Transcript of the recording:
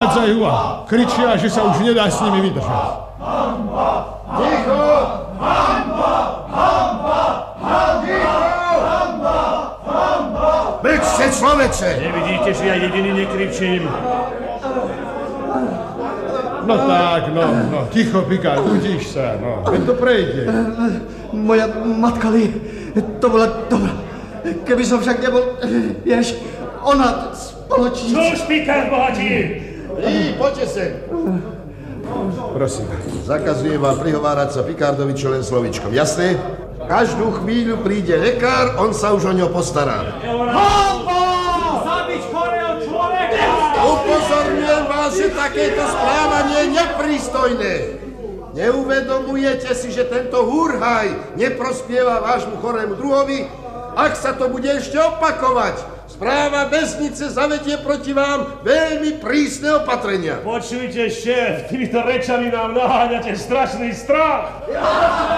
Odvádzajú a kričia, že sa už nedá s nimi vydržať. Ticho! Mlčte, človeče! Nevidíte, že ja jediný nekričím? No tak, no, ticho, Pikár, udíš sa, no, veď to prejde. Moja matka Lee, to bola dobrá. Keby som však nebol, vieš, ona spoločníci. Čož, Pikár, bohatí? Lee, poďte sem. Prosím. Zakazujem vám prihovárať sa Picardovi čo len slovíčkom, jasné? Každú chvíľu príde lekár, on sa už o ňo postará. Hanba! Zabiť chorého človeka! Upozorňujem vás, že takéto správanie je neprístojné. Neuvedomujete si, že tento húrhaj neprospieva vášmu chorému druhovi? Ak sa to bude ešte opakovať, správa väznice zavedie proti vám veľmi prísne opatrenia. Počujte, šéf, týmito rečami nám naháňate strašný strach.